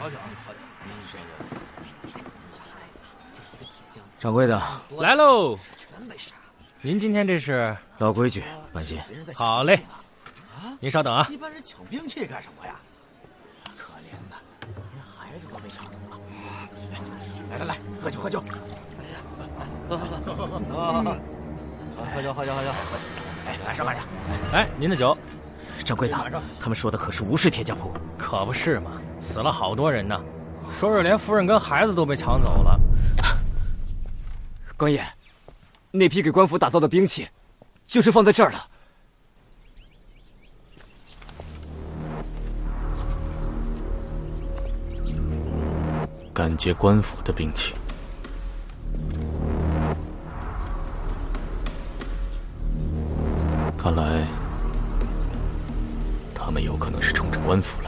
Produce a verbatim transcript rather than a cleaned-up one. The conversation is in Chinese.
好酒，好酒。 掌柜的， 来喽！您今天这是老规矩，慢进。 好嘞，您稍等啊。 一般人抢兵器干什么呀？可怜的，连孩子都被抢走了。来来来，喝酒喝酒。哎呀，喝喝喝喝喝喝喝。喝酒喝酒喝酒。哎，慢上慢上。 哎，您的酒。 掌柜的，他们说的可是吴氏铁匠铺。 可不是嘛，死了好多人呢，说是连夫人跟孩子都被抢走了。 官爷，那批给官府打造的兵器，就是放在这儿了。 敢劫官府的兵器，看来他们有可能是冲着官府来。